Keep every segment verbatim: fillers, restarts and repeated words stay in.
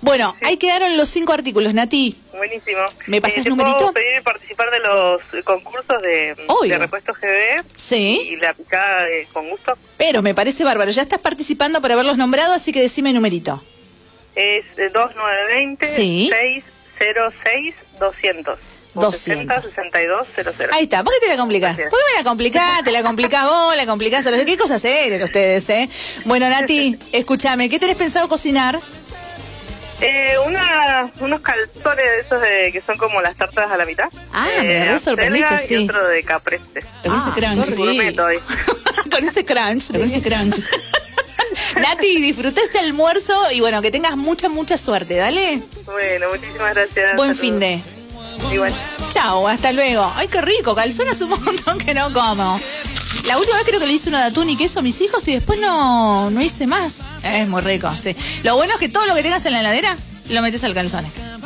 Bueno, ahí quedaron los cinco artículos, Nati. Buenísimo. ¿Me pasas eh, ¿te numerito? puedo pedir participar de los concursos de, de repuestos G B? Sí. Y la picada de Con Gusto. Pero me parece bárbaro. Ya estás participando por haberlos nombrado, así que decime numerito. Es dos nueve dos cero Sí. seis cero seis doscientos. doscientos. sesenta y dos cero cero. Ahí está. ¿Por qué te la complicás? ¿Por qué me la complicás? Te la complicás vos, la complicás a los... ¿Qué cosas eran ustedes, eh? Bueno, Nati, escúchame. ¿Qué tenés pensado cocinar? Eh, una, unos calzones de esos de, que son como las tartas a la mitad. Ah, eh, me re sorprendiste, acelga, sí. Y otro de caprese. Con ese crunch. Sí. Gourmet hoy. Con ese crunch. Con ese crunch. Nati, disfruta ese almuerzo y bueno, que tengas mucha, mucha suerte. Dale. Bueno, muchísimas gracias. Buen fin de. Igual. Chao, hasta luego. Ay, qué rico. Calzones un montón que no como. La última vez creo que le hice uno de atún y queso a mis hijos y después no, no hice más. Es muy rico, sí. Lo bueno es que todo lo que tengas en la heladera lo metes al calzone.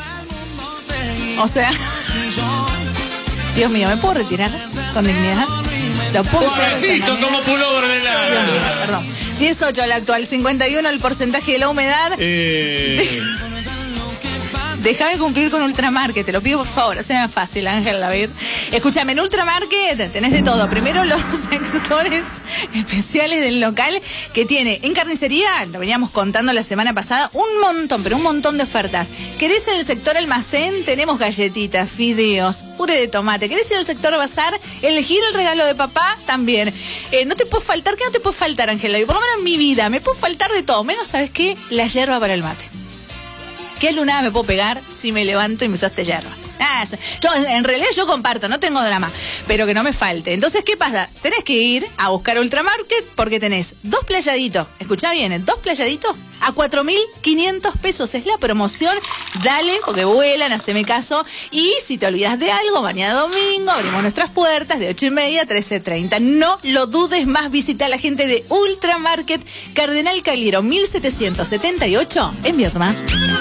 O sea, Dios mío, ¿me puedo retirar con dignidad? Lo puedo hacer. Como pullover de la... Dios mío, perdón. dieciocho la actual, cincuenta y uno el porcentaje de la humedad. Eh... Déjame cumplir con Ultramarket, te lo pido por favor, sea fácil, Ángel David. Escúchame, en Ultramarket tenés de todo. Primero los sectores especiales del local que tiene en carnicería, lo veníamos contando la semana pasada, un montón, pero un montón de ofertas. ¿Querés en el sector almacén? Tenemos galletitas, fideos, puré de tomate. ¿Querés en el sector bazar? Elegir el regalo de papá también. Eh, no te puede faltar, ¿qué no te puede faltar, Ángel David? Por lo menos en mi vida, me puede faltar de todo, menos, ¿sabes qué? La yerba para el mate. ¿Qué lunada me puedo pegar si me levanto y me usaste hierba? Ah, yo, en realidad yo comparto, no tengo drama, pero que no me falte. Entonces, ¿qué pasa? Tenés que ir a buscar Ultramarket porque tenés dos playaditos, escuchá bien, ¿eh? dos playaditos a cuatro mil quinientos pesos. Es la promoción, dale, porque vuelan, haceme caso. Y si te olvidas de algo, mañana domingo abrimos nuestras puertas de ocho y media a trece treinta. No lo dudes más, visita a la gente de Ultramarket, Cardenal Cagliero mil setecientos setenta y ocho en Viedma.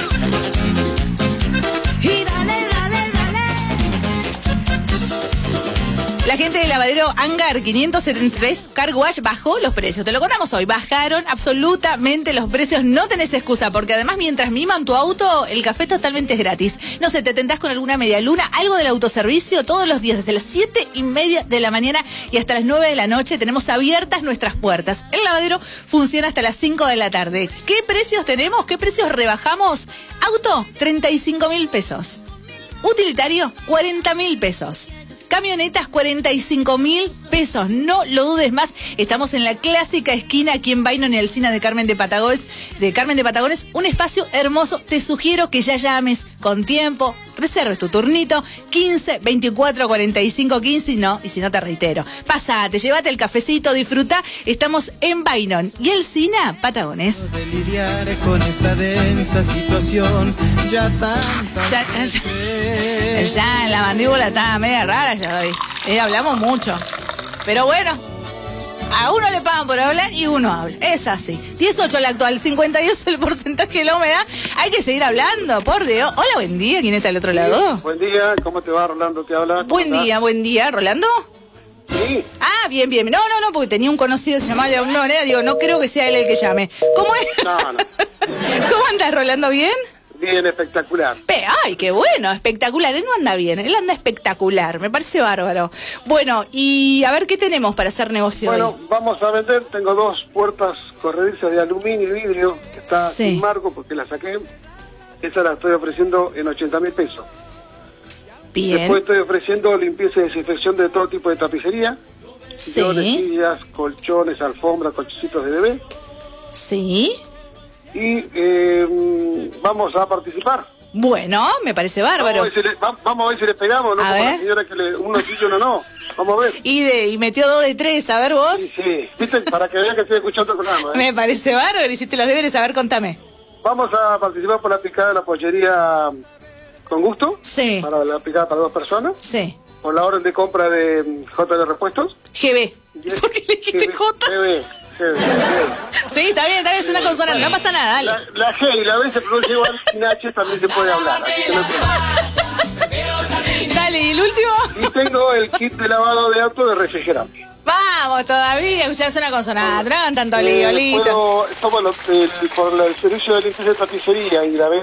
Y dale, dale, dale. La gente de Lavadero Hangar quinientos setenta y tres Car Wash bajó los precios. Te lo contamos hoy. Bajaron absolutamente los precios. No tenés excusa, porque además mientras miman tu auto, el café totalmente es gratis. No sé, te tentás con alguna media luna, algo del autoservicio todos los días, desde las siete y media de la mañana y hasta las nueve de la noche. Tenemos abiertas nuestras puertas. El lavadero funciona hasta las cinco de la tarde. ¿Qué precios tenemos? ¿Qué precios rebajamos? Auto, treinta y cinco mil pesos. Utilitario, cuarenta mil pesos. Camionetas, cuarenta y cinco mil pesos. No lo dudes más. Estamos en la clásica esquina aquí en Bainon y Alsina de Carmen de Patagones. De Carmen de Patagones, un espacio hermoso. Te sugiero que ya llames con tiempo. Reserves tu turnito, quince, veinticuatro, cuarenta y cinco, quince, y no, y si no te reitero. Pasate, llévate el cafecito, disfruta. Estamos en Bainon y Alsina, Patagones. De lidiar con esta densa situación, ya tanta Ya, ya, ya la mandíbula está media rara ya hoy. Eh, hablamos mucho. Pero bueno, a uno le pagan por hablar y uno habla. Es así. dieciocho la actual, cincuenta y dos el porcentaje de la humedad. Hay que seguir hablando, por Dios. Hola, buen día. ¿Quién está al otro lado? Buen día, ¿cómo te va, Rolando? ¿Te habla? Buen día, buen día. ¿Rolando? Sí. Ah, bien, bien. No, no, no, porque tenía un conocido que se llamaba León Moneda. Digo, no creo que sea él el que llame. ¿Cómo es? No, no. ¿Cómo andas, Rolando? ¿Bien? Bien, espectacular. Pe- Ay, qué bueno, espectacular. Él no anda bien, él anda espectacular. Me parece bárbaro. Bueno, y a ver qué tenemos para hacer negocio Bueno, hoy. vamos a vender. Tengo dos puertas corredizas de aluminio y vidrio. Está Sí. sin marco porque la saqué. Esa la estoy ofreciendo en ochenta mil pesos. Bien. Después estoy ofreciendo limpieza y desinfección de todo tipo de tapicería. Sillones, Sí. sillas, colchones, alfombras, colchoncitos de bebé. Sí. Y eh, vamos a participar. Bueno, me parece bárbaro. Vamos a ver si le, va- vamos a ver si le pegamos, ¿no? A Como ver. la señora que le, uno sí y uno no. Vamos a ver. Y, de, y metió dos de tres, a ver vos. Sí, sí. ¿Viste? Para que vean que estoy escuchando el programa. ¿eh? Me parece bárbaro, hiciste los deberes, a ver, contame. Vamos a participar por la picada de la pollería Con Gusto. Sí. Para la picada para dos personas. Sí. Por la orden de compra de mm, J de Repuestos. G B. Yes. ¿Por qué le dijiste J? G B. G B. Sí, está bien, está bien, es una consonante, no pasa nada, dale. La, la G y la B se pronuncia igual, sin H también se puede hablar. Así que no hay problema. Dale, ¿y el último? Y tengo el kit de lavado de auto de refrigerante. Vamos, todavía, escucharse una consonante, no hagan tanto lío, Eh, listo. puedo- tomo lo- el- por el servicio de limpieza de tapicería y la